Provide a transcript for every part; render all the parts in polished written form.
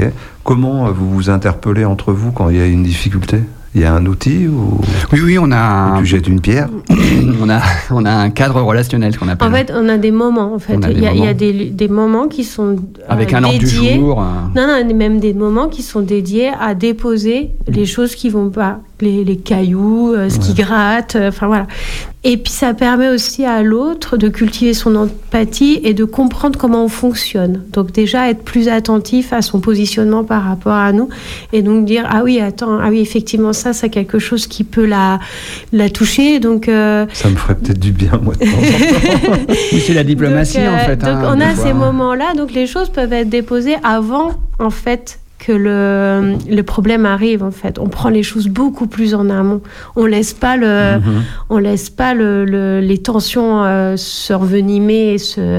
Comment vous vous interpellez entre vous quand il y a une difficulté ? Il y a un outil ou... Oui, on a... Tu jettes une pierre. on a un cadre relationnel qu'on appelle. En fait, on a des moments. En fait, il y a des moments qui sont avec un ordre du jour. Non, même des moments qui sont dédiés à déposer les choses qui vont pas, les cailloux, ce qui gratte. Enfin voilà. Et puis ça permet aussi à l'autre de cultiver son empathie et de comprendre comment on fonctionne. Donc déjà être plus attentif à son positionnement par rapport à nous et donc dire oui effectivement ça c'est quelque chose qui peut la toucher. Donc ça me ferait peut-être du bien moi de temps en temps. Oui, c'est la diplomatie donc, en fait. Donc on a ces moments-là, donc les choses peuvent être déposées avant en fait que le problème arrive en fait. On prend les choses beaucoup plus en amont. On laisse pas les tensions s'envenimer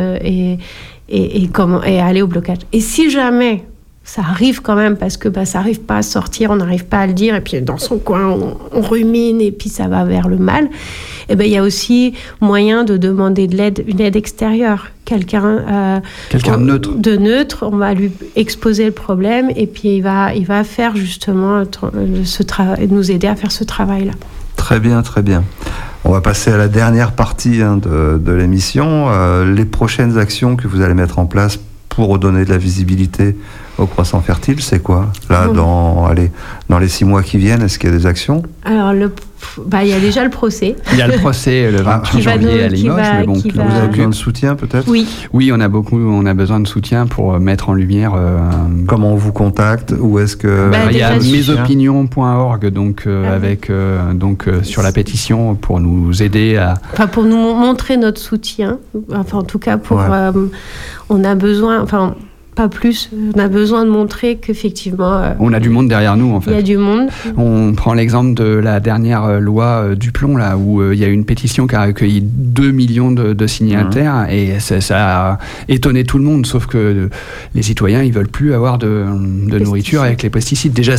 et aller au blocage. Et si jamais ça arrive quand même parce que ça arrive pas à sortir, on n'arrive pas à le dire et puis dans son coin on rumine et puis ça va vers le mal. Et il y a aussi moyen de demander de l'aide, une aide extérieure, quelqu'un de neutre. On va lui exposer le problème et puis il va faire justement nous aider à faire ce travail-là. Très bien, très bien. On va passer à la dernière partie de l'émission. Les prochaines actions que vous allez mettre en place pour donner de la visibilité au croissant fertile, c'est quoi ? Là, dans les 6 mois qui viennent, est-ce qu'il y a des actions ? Alors, il y a déjà le procès. Il y a le procès le 28 janvier à Limoges. Vous avez besoin de soutien, peut-être ? Oui, on a besoin de soutien pour mettre en lumière... Comment on vous contacte ? Où est-ce que... il y a mesopinions.org, sur la pétition, pour nous aider à... pour nous montrer notre soutien. En tout cas, on a besoin... pas plus. On a besoin de montrer qu'effectivement... on a du monde derrière nous, en fait. Il y a du monde. On prend l'exemple de la dernière loi Duplon, là, où il y a une pétition qui a recueilli 2 millions de signataires, et ça a étonné tout le monde, sauf que les citoyens, ils veulent plus avoir de nourriture avec les pesticides. Déjà,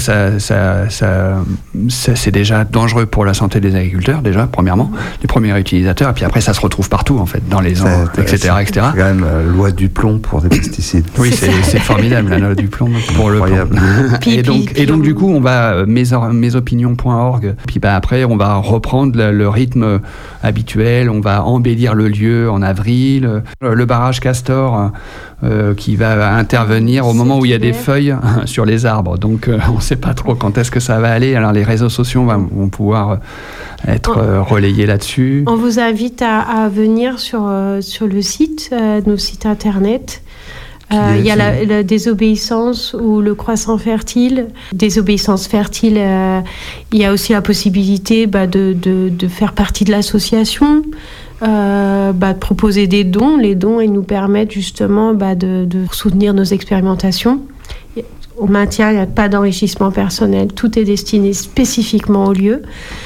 c'est déjà dangereux pour la santé des agriculteurs, déjà, premièrement, les premiers utilisateurs, et puis après, ça se retrouve partout, en fait, dans les ans, etc. C'est quand même loi Duplon pour des pesticides. Oui, c'est formidable, la loi Duplon pour le plomb. Et donc du coup, on va mesopinions.org. Puis après, on va reprendre le rythme habituel. On va embellir le lieu en avril. Le barrage Castor qui va intervenir au moment où il y a des feuilles sur les arbres. Donc on ne sait pas trop quand est-ce que ça va aller. Alors les réseaux sociaux vont pouvoir être relayés là-dessus. On vous invite à venir sur le site, nos sites internet. Il y a la désobéissance ou le croissant fertile. Désobéissance fertile, il y a aussi la possibilité de faire partie de l'association, de proposer des dons. Les dons, ils nous permettent justement de soutenir nos expérimentations. Au maintien, il n'y a pas d'enrichissement personnel. Tout est destiné spécifiquement au lieu.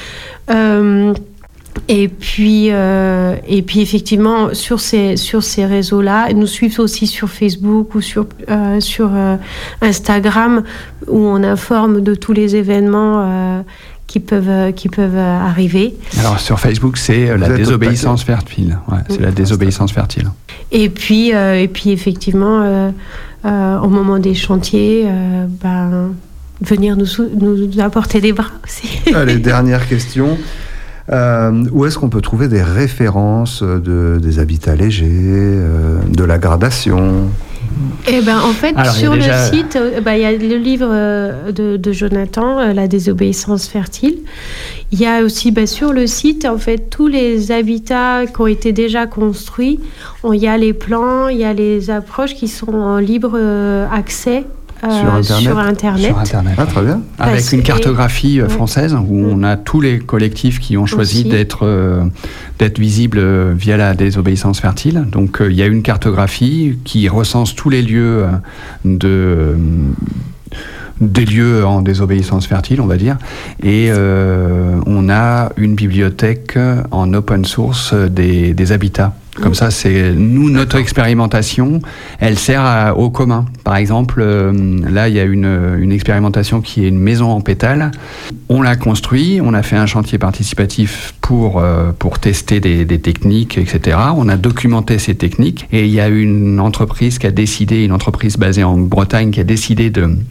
Et puis effectivement sur ces réseaux-là, nous suivent aussi sur Facebook ou sur Instagram, où on informe de tous les événements qui peuvent arriver. Alors sur Facebook, c'est la désobéissance fertile. Ouais, c'est la désobéissance fertile. Et puis effectivement, au moment des chantiers, venir nous apporter des bras aussi. Allez, dernière question. Où est-ce qu'on peut trouver des références des habitats légers, de la gradation ? En fait, sur le site, il y a le livre de Jonathan, La désobéissance fertile. Il y a aussi sur le site, en fait, tous les habitats qui ont été déjà construits. Il y a les plans, il y a les approches qui sont en libre accès. Sur Internet. Ah, très bien. Avec une cartographie française où on a tous les collectifs qui ont choisi d'être visibles via la désobéissance fertile. Donc il y a une cartographie qui recense tous les lieux des lieux en désobéissance fertile, on va dire. Et on a une bibliothèque en open source des habitats. Comme ça, c'est notre expérimentation, elle sert au commun. Par exemple, là, il y a une expérimentation qui est une maison en pétales. On l'a construit, on a fait un chantier participatif pour tester des techniques, etc. On a documenté ces techniques et il y a une entreprise basée en Bretagne qui a décidé de